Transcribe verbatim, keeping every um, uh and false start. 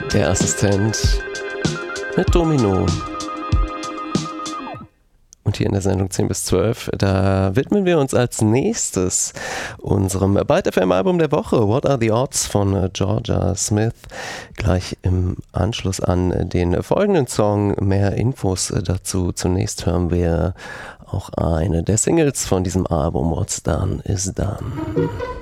Der Assistent mit Domino. Und hier in der Sendung zehn bis zwölf, da widmen wir uns als nächstes unserem Byte F M Album der Woche, What Are the Odds von Jorja Smith. Gleich im Anschluss an den folgenden Song mehr Infos dazu. Zunächst hören wir auch eine der Singles von diesem Album, What's Done is Done.